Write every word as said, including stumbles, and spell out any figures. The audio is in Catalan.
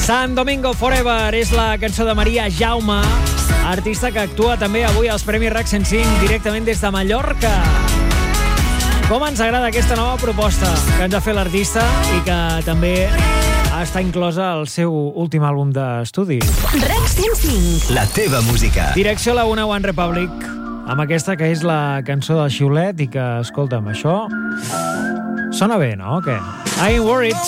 San Domingo Forever és la cançó de Maria Jaume, artista que actua també avui als Premis RAC cent cinc directament des de Mallorca. Com ens agrada aquesta nova proposta que ens ha fet l'artista i que també està inclosa al seu últim àlbum d'estudi. RAC cent cinc. La teva música. Direcció a la una One Republic, amb aquesta que és la cançó del xiulet i que, escolta'm, això sona bé, no? Què? I'm worried.